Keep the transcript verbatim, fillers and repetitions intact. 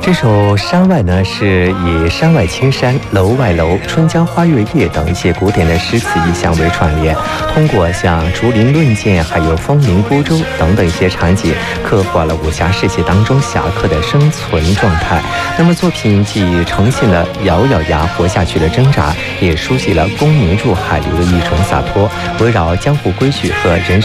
这首《山外》呢，是以山外青山、楼外楼、春江花月夜等一些古典的诗词意象为串联，通过像竹林论剑，还有风铃孤舟等等一些场景，刻画了武侠世界当中侠客的生存状态。那么作品既呈现了咬咬牙活下去的挣扎，也书写了功名入海流的一种洒脱，围绕江湖规矩和人生